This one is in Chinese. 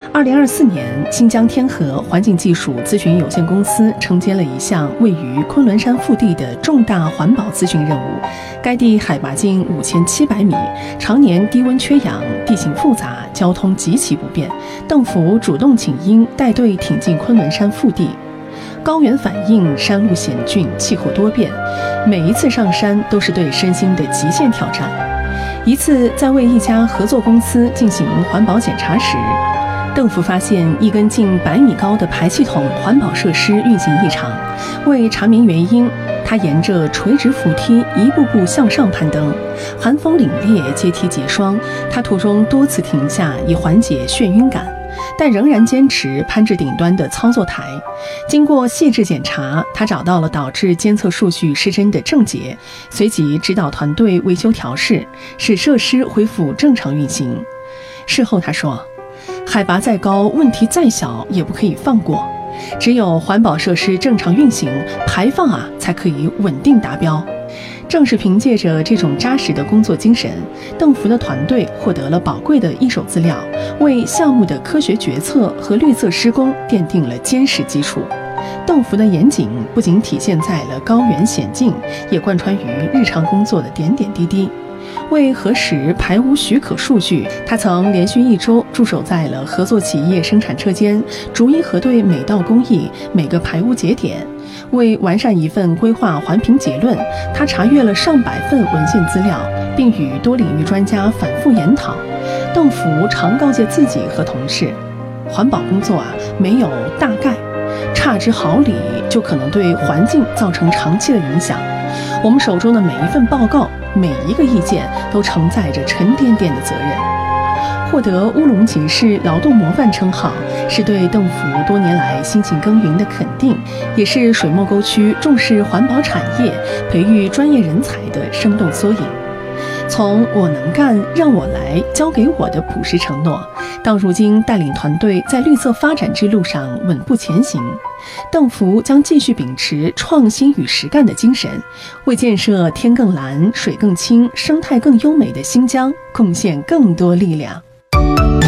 2024年，新疆天河环境技术咨询有限公司承接了一项位于昆仑山腹地的重大环保咨询任务。该地海拔近5700米，常年低温缺氧，地形复杂，交通极其不便。邓福主动请缨，带队挺进昆仑山腹地。高原反应，山路险峻，气候多变，每一次上山都是对身心的极限挑战。一次在为一家合作公司进行环保检查时，邓福发现一根近100米高的排气筒环保设施运行异常。为查明原因，他沿着垂直扶梯一步步向上攀登。寒风凛冽，阶梯结霜，他途中多次停下以缓解眩晕感，但仍然坚持攀至顶端的操作台。经过细致检查，他找到了导致监测数据失真的症结，随即指导团队维修调试，使设施恢复正常运行。事后他说，海拔再高，问题再小也不可以放过，只有环保设施正常运行，排放才可以稳定达标。正是凭借着这种扎实的工作精神，邓福的团队获得了宝贵的一手资料，为项目的科学决策和绿色施工奠定了坚实基础。邓福的严谨不仅体现在了高原险境，也贯穿于日常工作的点点滴滴。为核实排污许可数据，他曾连续1周驻守在了合作企业生产车间，逐一核对每道工艺、每个排污节点。为完善一份规划环评结论，他查阅了上百份文献资料，并与多领域专家反复研讨。邓福常告诫自己和同事，环保工作没有大概，差之毫厘就可能对环境造成长期的影响。我们手中的每一份报告，每一个意见都承载着沉甸甸的责任。获得乌鲁木齐市劳动模范称号，是对邓福多年来辛勤耕耘的肯定，也是水墨沟区重视环保产业、培育专业人才的生动缩影。从我能干，让我来，交给我的朴实承诺，到如今带领团队在绿色发展之路上稳步前行，邓福将继续秉持创新与实干的精神，为建设天更蓝、水更清、生态更优美的新疆贡献更多力量。